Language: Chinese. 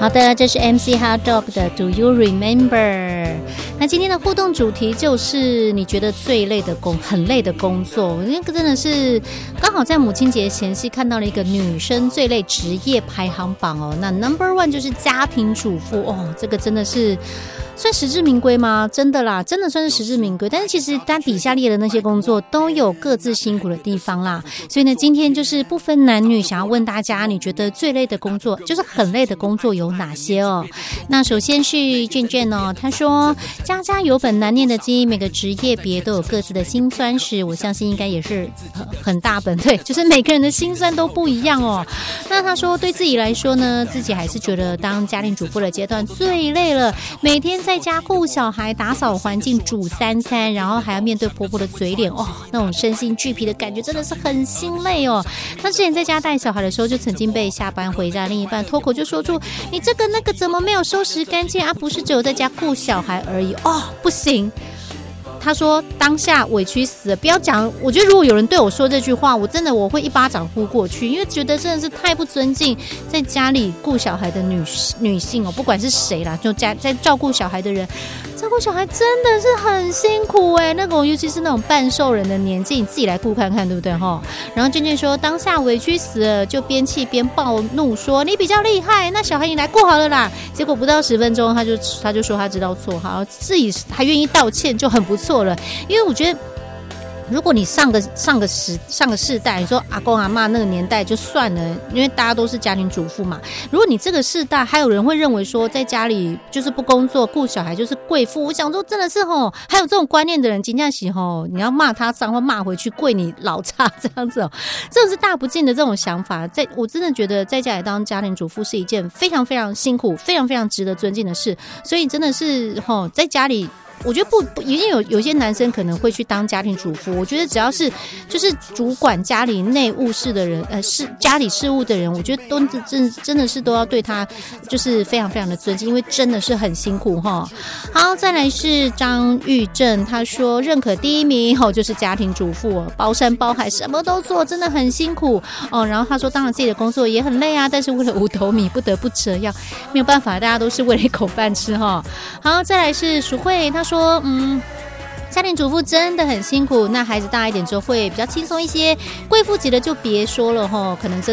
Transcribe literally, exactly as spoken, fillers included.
好的，这是 M C Hot Dog 的 Do You Remember。 那今天的互动主题就是你觉得最累的工很累的工作，那个真的是刚好在母亲节前夕看到了一个女生最累职业排行榜哦。那 Number One 就是家庭主妇哦，这个真的是算实至名归吗？真的啦，真的算是实至名归。但是其实它底下列的那些工作都有各自辛苦的地方啦。所以呢，今天就是不分男女，想要问大家，你觉得最累的工作，就是很累的工作有哪些哦？那首先是卷卷哦，他说家家有本难念的经，每个职业别都有各自的辛酸史，我相信应该也是很大本，对，就是每个人的辛酸都不一样哦。那他说对自己来说呢，自己还是觉得当家庭主妇的阶段最累了，每天在家顾小孩、打扫环境、煮三餐，然后还要面对婆婆的嘴脸，哦，那种身心俱疲的感觉真的是很心累哦。他之前在家带小孩的时候，就曾经被下班回家另一半脱口就说出：“你这个那个怎么没有收拾干净啊？不是只有在家顾小孩而已哦，不行。”他说当下委屈死了，不要讲，我觉得如果有人对我说这句话，我真的我会一巴掌呼过去，因为觉得真的是太不尊敬在家里顾小孩的女女性哦，不管是谁啦，就家在照顾小孩的人，照顾小孩真的是很辛苦哎，那种尤其是那种半兽人的年纪，你自己来顾看看，对不对哈？然后娟娟说当下委屈死了，就边气边暴怒说你比较厉害，那小孩你来顾好了啦。结果不到十分钟，他就他就说他知道错，好自己还愿意道歉，就很不错了。因为我觉得如果你上个上个时上个世代，你说阿公阿嬷那个年代就算了，因为大家都是家庭主妇嘛。如果你这个世代还有人会认为说在家里就是不工作顾小孩就是贵妇，我想说真的是吼，还有这种观念的人，真的是吼，你要骂他脏话骂回去，跪你老叉这样子哦，这种是大不敬的这种想法。在我真的觉得在家里当家庭主妇是一件非常非常辛苦、非常非常值得尊敬的事，所以真的是吼在家里。我觉得不不，已经有有些男生可能会去当家庭主妇。我觉得只要是就是主管家里内务事的人，呃，是家里事务的人，我觉得都真真的是都要对他就是非常非常的尊敬，因为真的是很辛苦哈。好，再来是张玉正，他说认可第一名哦，就是家庭主妇哦，包山包海什么都做，真的很辛苦哦。然后他说，当然自己的工作也很累啊，但是为了五斗米不得不这样，没有办法，大家都是为了一口饭吃哈。好，再来是淑慧，他说。说嗯，家庭主妇真的很辛苦，那孩子大一点之后会比较轻松一些，贵妇级的就别说了齁，可能真